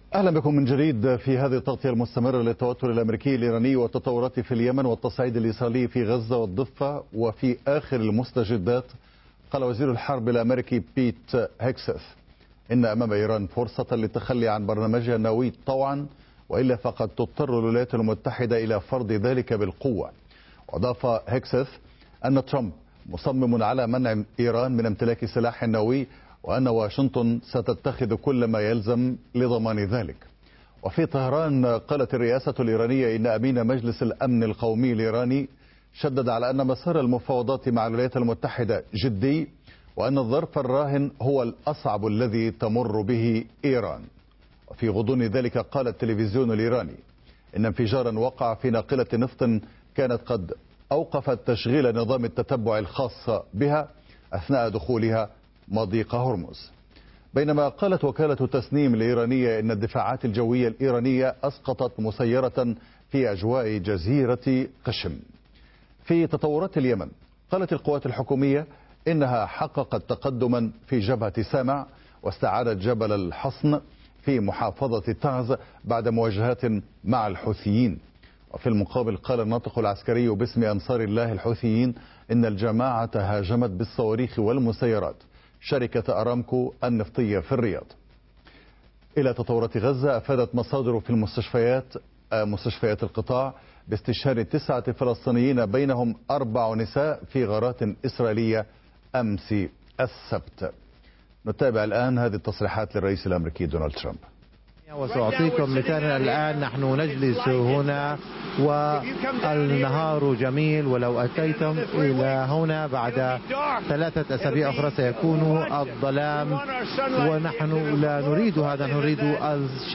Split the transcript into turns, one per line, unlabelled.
أهلا بكم من جديد في هذه التغطية المستمرة للتوتر الأمريكي الإيراني والتطورات في اليمن والتصعيد الإسرائيلي في غزة والضفة. وفي آخر المستجدات قال وزير الحرب الأمريكي بيت هيكسث إن أمام إيران فرصة للتخلي عن برنامجها النووي طوعا، وإلا فقد تضطر الولايات المتحدة إلى فرض ذلك بالقوة. وأضاف هيكسث أن ترامب مصمم على منع إيران من امتلاك سلاح نووي، وأن واشنطن ستتخذ كل ما يلزم لضمان ذلك. وفي طهران قالت الرئاسة الإيرانية إن أمين مجلس الأمن القومي الإيراني شدد على أن مسار المفاوضات مع الولايات المتحدة جدي، وأن الظرف الراهن هو الأصعب الذي تمر به إيران. وفي غضون ذلك قال التلفزيون الإيراني إن انفجارا وقع في ناقلة نفط كانت قد أوقفت تشغيل نظام التتبع الخاص بها أثناء دخولها مضيق هرمز. بينما قالت وكالة تسنيم الإيرانية إن الدفاعات الجوية الإيرانية أسقطت مسيرة في أجواء جزيرة قشم. في تطورات اليمن قالت القوات الحكومية إنها حققت تقدما في جبهة سامع واستعادت جبل الحصن في محافظة تعز بعد مواجهات مع الحوثيين. وفي المقابل قال الناطق العسكري باسم أنصار الله الحوثيين إن الجماعة هاجمت بالصواريخ والمسيرات شركة أرامكو النفطية في الرياض. إلى تطورات غزة، أفادت مصادر في مستشفيات القطاع باستشهاد 9 فلسطينيين بينهم 4 نساء في غارات إسرائيلية أمس السبت. نتابع الآن هذه التصريحات للرئيس الأمريكي دونالد ترامب.
وسأعطيكم مثالا. الآن نحن نجلس هنا والنهار جميل، ولو أتيتم إلى هنا بعد 3 أسابيع أخرى سيكون الظلام، ونحن لا نريد هذا، نريد